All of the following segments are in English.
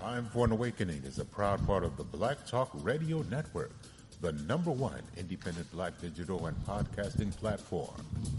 Time for an Awakening is a proud part of the Black Talk Radio Network, the #1 independent black digital and podcasting platform.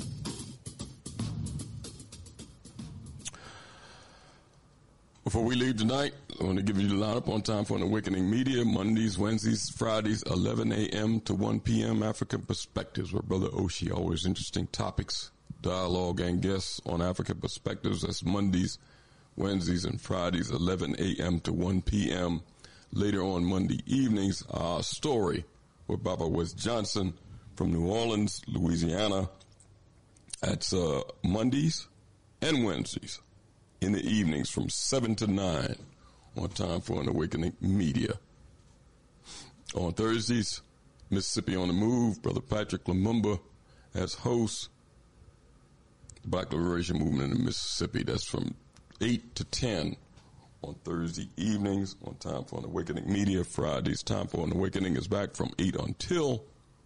Before we leave tonight, I want to give you the lineup on Time for an Awakening Media, Mondays, Wednesdays, Fridays, 11 a.m. to 1 p.m. African Perspectives with Brother Oshi. Always interesting topics, dialogue, and guests on African Perspectives. That's Mondays, Wednesdays, and Fridays, 11 a.m. to 1 p.m. Later on Monday evenings, Our Story with Baba West Johnson from New Orleans, Louisiana. That's Mondays and Wednesdays in the evenings from 7 to 9 on Time for an Awakening Media. On Thursdays, Mississippi on the Move, Brother Patrick Lumumba as host, the Black Liberation Movement in Mississippi. That's from 8 to 10 on Thursday evenings on Time for an Awakening Media. Fridays, Time for an Awakening is back from 8 until,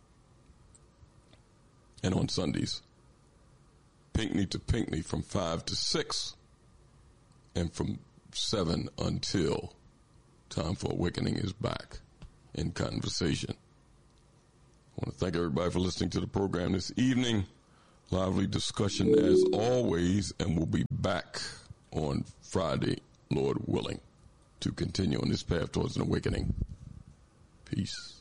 and on Sundays, Pinckney to Pinckney from 5 to 6. And from 7 until Time for Awakening is back in conversation. I want to thank everybody for listening to the program this evening. Lively discussion as always, and we'll be back on Friday, Lord willing, to continue on this path towards an awakening. Peace.